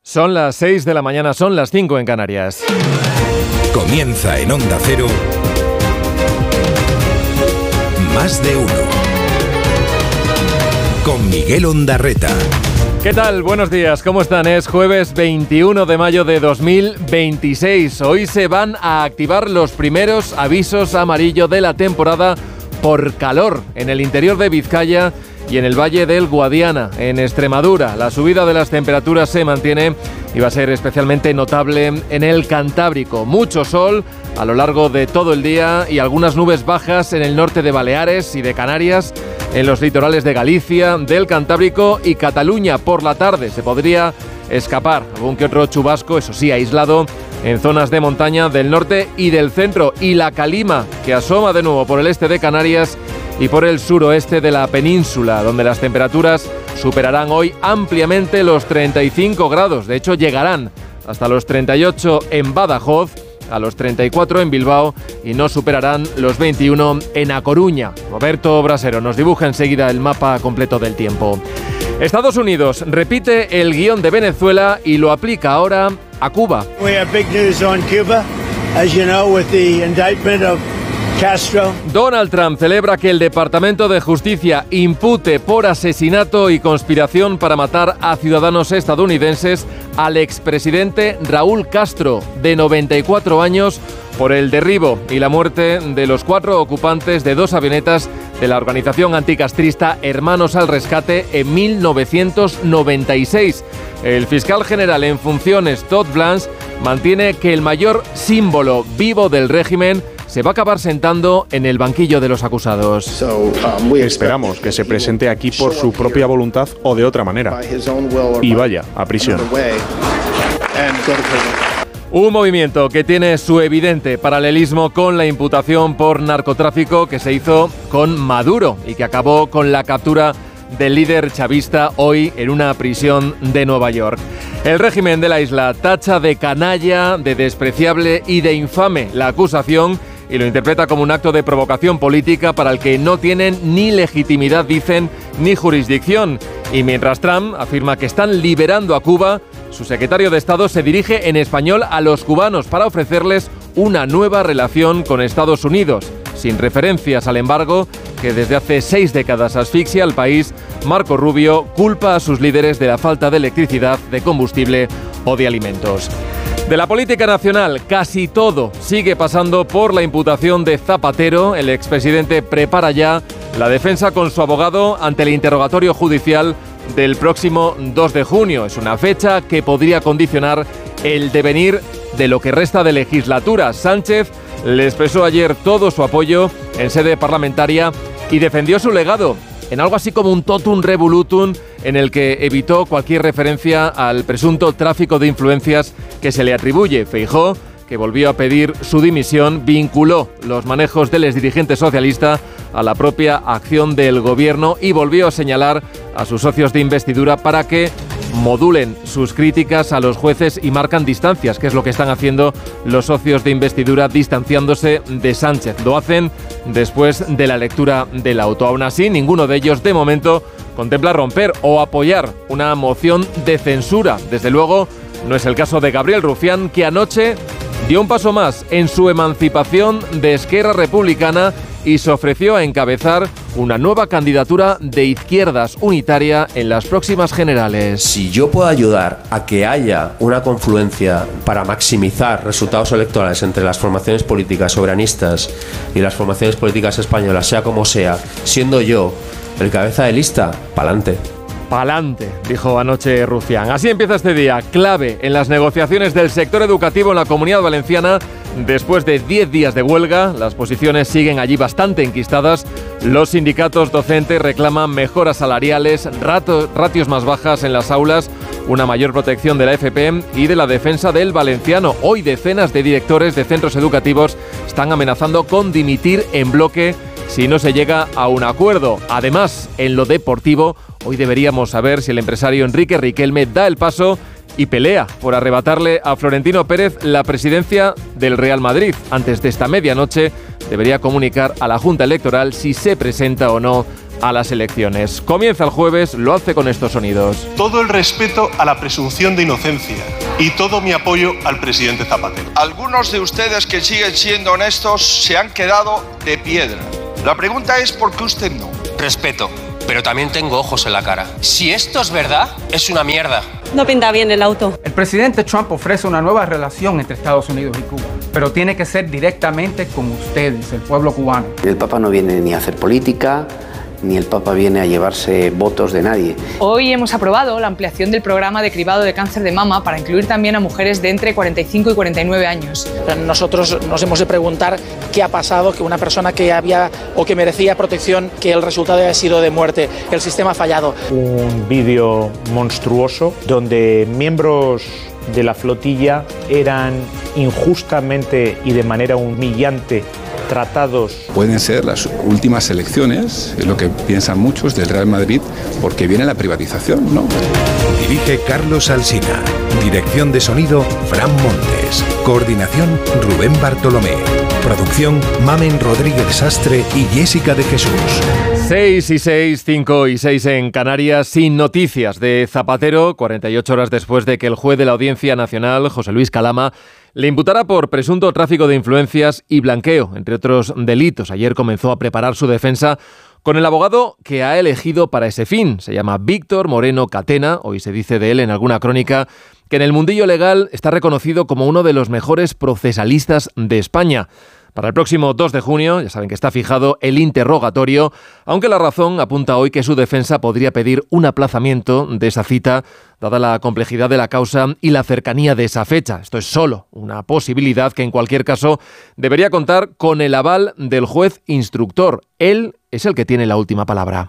Son las 6 de la mañana, son las 5 en Canarias. Comienza en Onda Cero. Más de uno. Con Miguel Ondarreta. ¿Qué tal? Buenos días, ¿cómo están? Es jueves 21 de mayo de 2026. Hoy se van a activar los primeros avisos amarillo de la temporada por calor en el interior de Vizcaya y en el Valle del Guadiana, en Extremadura. La subida de las temperaturas se mantiene y va a ser especialmente notable en el Cantábrico. Mucho sol a lo largo de todo el día y algunas nubes bajas en el norte de Baleares y de Canarias, en los litorales de Galicia, del Cantábrico y Cataluña. Por la tarde se podría escapar algún que otro chubasco, eso sí, aislado, en zonas de montaña del norte y del centro. Y la calima que asoma de nuevo por el este de Canarias y por el suroeste de la península, donde las temperaturas superarán hoy ampliamente los 35 grados. De hecho, llegarán hasta los 38 en Badajoz, a los 34 en Bilbao y no superarán los 21 en A Coruña. Roberto Brasero nos dibuja enseguida el mapa completo del tiempo. Estados Unidos repite el guión de Venezuela y lo aplica ahora a Cuba. We have big news on Cuba, as you know, with the indictment of Castro. Donald Trump celebra que el Departamento de Justicia impute por asesinato y conspiración para matar a ciudadanos estadounidenses al expresidente Raúl Castro, de 94 años, por el derribo y la muerte de los 4 ocupantes de 2 avionetas de la organización anticastrista Hermanos al Rescate en 1996. El fiscal general en funciones, Todd Blanche, mantiene que el mayor símbolo vivo del régimen se va a acabar sentando en el banquillo de los acusados. Esperamos que se presente aquí por su propia voluntad o de otra manera y vaya a prisión. Un movimiento que tiene su evidente paralelismo con la imputación por narcotráfico que se hizo con Maduro y que acabó con la captura del líder chavista hoy en una prisión de Nueva York. El régimen de la isla tacha de canalla, de despreciable y de infame la acusación y lo interpreta como un acto de provocación política para el que no tienen ni legitimidad, dicen, ni jurisdicción. Y mientras Trump afirma que están liberando a Cuba, su secretario de Estado se dirige en español a los cubanos para ofrecerles una nueva relación con Estados Unidos. Sin referencias al embargo que desde hace 6 décadas asfixia al país, Marco Rubio culpa a sus líderes de la falta de electricidad, de combustible o de alimentos. De la política nacional, casi todo sigue pasando por la imputación de Zapatero. El expresidente prepara ya la defensa con su abogado ante el interrogatorio judicial del próximo 2 de junio. Es una fecha que podría condicionar el devenir de lo que resta de legislatura. Sánchez le expresó ayer todo su apoyo en sede parlamentaria y defendió su legado en algo así como un totum revolutum en el que evitó cualquier referencia al presunto tráfico de influencias que se le atribuye. Feijóo, que volvió a pedir su dimisión, vinculó los manejos del exdirigente socialista a la propia acción del gobierno y volvió a señalar a sus socios de investidura para que modulen sus críticas a los jueces y marcan distancias, que es lo que están haciendo los socios de investidura, distanciándose de Sánchez. Lo hacen después de la lectura del auto. Aún así, ninguno de ellos, de momento, contempla romper o apoyar una moción de censura. Desde luego, no es el caso de Gabriel Rufián, que anoche dio un paso más en su emancipación de Esquerra Republicana y se ofreció a encabezar una nueva candidatura de izquierdas unitaria en las próximas generales. Si yo puedo ayudar a que haya una confluencia para maximizar resultados electorales entre las formaciones políticas soberanistas y las formaciones políticas españolas, sea como sea, siendo yo el cabeza de lista, pa'lante. Pa'lante, dijo anoche Rufián. Así empieza este día, clave en las negociaciones del sector educativo en la Comunidad Valenciana. Después de 10 días de huelga, las posiciones siguen allí bastante enquistadas. Los sindicatos docentes reclaman mejoras salariales, ratios más bajas en las aulas, una mayor protección de la FP y de la defensa del valenciano. Hoy decenas de directores de centros educativos están amenazando con dimitir en bloque si no se llega a un acuerdo. Además, en lo deportivo, hoy deberíamos saber si el empresario Enrique Riquelme da el paso y pelea por arrebatarle a Florentino Pérez la presidencia del Real Madrid. Antes de esta medianoche debería comunicar a la Junta Electoral si se presenta o no a las elecciones. Comienza el jueves, lo hace con estos sonidos. Todo el respeto a la presunción de inocencia y todo mi apoyo al presidente Zapatero. Algunos de ustedes que siguen siendo honestos se han quedado de piedra. La pregunta es ¿por qué usted no? Respeto, pero también tengo ojos en la cara. Si esto es verdad, es una mierda. No pinta bien el auto. El presidente Trump ofrece una nueva relación entre Estados Unidos y Cuba, pero tiene que ser directamente con ustedes, el pueblo cubano. El Papa no viene ni a hacer política, ni el Papa viene a llevarse votos de nadie. Hoy hemos aprobado la ampliación del programa de cribado de cáncer de mama para incluir también a mujeres de entre 45 y 49 años. Nosotros nos hemos de preguntar qué ha pasado, que una persona que había o que merecía protección, que el resultado haya sido de muerte. El sistema ha fallado. Un vídeo monstruoso donde miembros de la flotilla eran injustamente y de manera humillante tratados. Pueden ser las últimas elecciones, es lo que piensan muchos del Real Madrid, porque viene la privatización, ¿no? Dirige Carlos Alsina. Dirección de sonido, Fran Montes. Coordinación, Rubén Bartolomé. Producción, Mamen Rodríguez Sastre y Jessica de Jesús. 6 y 6, 5 y 6 en Canarias, sin noticias de Zapatero, 48 horas después de que el juez de la Audiencia Nacional, José Luis Calama, le imputara por presunto tráfico de influencias y blanqueo, entre otros delitos. Ayer comenzó a preparar su defensa con el abogado que ha elegido para ese fin. Se llama Víctor Moreno Catena. Hoy se dice de él en alguna crónica que en el mundillo legal está reconocido como uno de los mejores procesalistas de España. Para el próximo 2 de junio, ya saben que está fijado el interrogatorio, aunque La Razón apunta hoy que su defensa podría pedir un aplazamiento de esa cita, dada la complejidad de la causa y la cercanía de esa fecha. Esto es solo una posibilidad que en cualquier caso debería contar con el aval del juez instructor. Él es el que tiene la última palabra.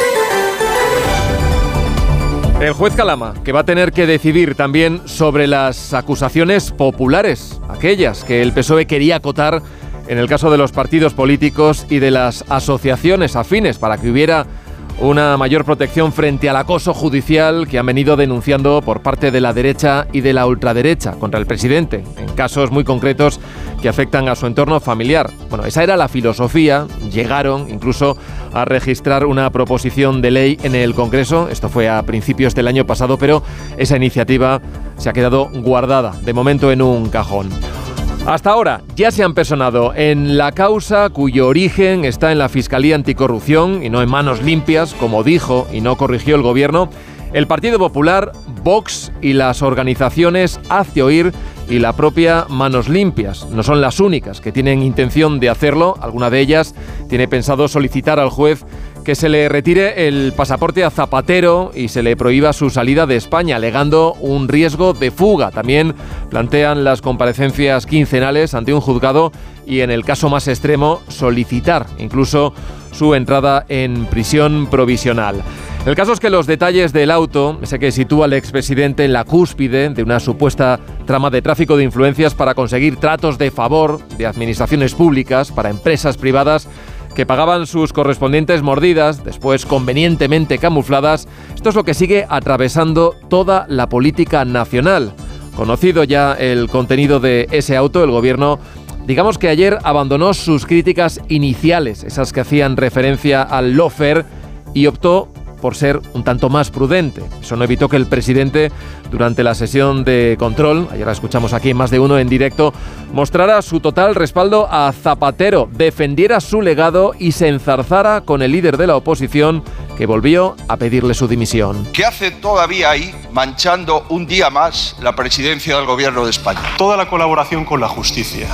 El juez Calama, que va a tener que decidir también sobre las acusaciones populares, aquellas que el PSOE quería acotar en el caso de los partidos políticos y de las asociaciones afines para que hubiera una mayor protección frente al acoso judicial que han venido denunciando por parte de la derecha y de la ultraderecha contra el presidente, en casos muy concretos que afectan a su entorno familiar. Bueno, esa era la filosofía. Llegaron incluso a registrar una proposición de ley en el Congreso. Esto fue a principios del año pasado, pero esa iniciativa se ha quedado guardada, de momento, en un cajón. Hasta ahora ya se han personado en la causa cuyo origen está en la Fiscalía Anticorrupción y no en manos limpias, como dijo y no corrigió el Gobierno, el Partido Popular, Vox y las organizaciones Hazte Oír y la propia Manos Limpias. No son las únicas que tienen intención de hacerlo. Alguna de ellas tiene pensado solicitar al juez que se le retire el pasaporte a Zapatero y se le prohíba su salida de España, alegando un riesgo de fuga. También plantean las comparecencias quincenales ante un juzgado y, en el caso más extremo, solicitar incluso su entrada en prisión provisional. El caso es que los detalles del auto, ese que sitúa al expresidente en la cúspide de una supuesta trama de tráfico de influencias para conseguir tratos de favor de administraciones públicas para empresas privadas que pagaban sus correspondientes mordidas, después convenientemente camufladas, esto es lo que sigue atravesando toda la política nacional. Conocido ya el contenido de ese auto, el Gobierno, digamos que ayer abandonó sus críticas iniciales, esas que hacían referencia al lawfare, y optó por ser un tanto más prudente. Eso no evitó que el presidente, durante la sesión de control, ayer la escuchamos aquí en Más de Uno en directo, mostrara su total respaldo a Zapatero, defendiera su legado y se enzarzara con el líder de la oposición, que volvió a pedirle su dimisión. ¿Qué hace todavía ahí, manchando un día más la presidencia del Gobierno de España? Toda la colaboración con la justicia,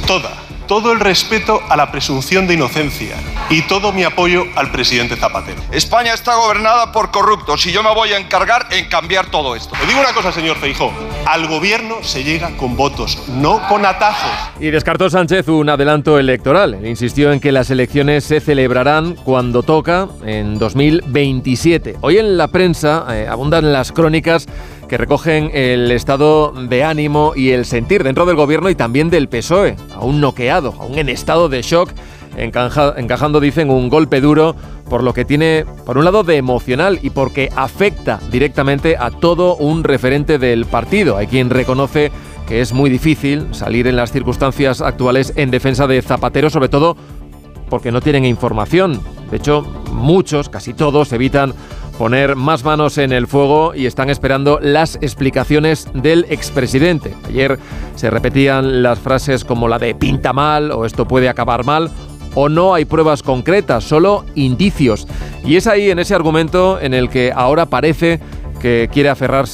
todo el respeto a la presunción de inocencia y todo mi apoyo al presidente Zapatero. España está gobernada por corruptos y yo me voy a encargar en cambiar todo esto. Le digo una cosa, señor Feijóo, al gobierno se llega con votos, no con atajos. Y descartó Sánchez un adelanto electoral. Insistió en que las elecciones se celebrarán cuando toca, en 2027. Hoy en la prensa abundan las crónicas que recogen el estado de ánimo y el sentir dentro del Gobierno y también del PSOE, aún noqueado, aún en estado de shock, encajando, dicen, un golpe duro por lo que tiene, por un lado, de emocional y porque afecta directamente a todo un referente del partido. Hay quien reconoce que es muy difícil salir en las circunstancias actuales en defensa de Zapatero, sobre todo porque no tienen información. De hecho, muchos, casi todos, evitan poner más manos en el fuego y están esperando las explicaciones del expresidente. Ayer se repetían las frases como la de pinta mal o esto puede acabar mal o no hay pruebas concretas, solo indicios. Y es ahí, en ese argumento, en el que ahora parece que quiere aferrarse